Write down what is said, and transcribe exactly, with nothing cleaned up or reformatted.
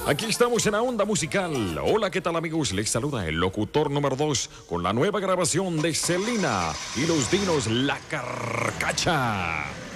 Aquí estamos en la onda musical. Hola, ¿qué tal, amigos? Les saluda el locutor número dos con la nueva grabación de Selena y los Dinos La Carcacha.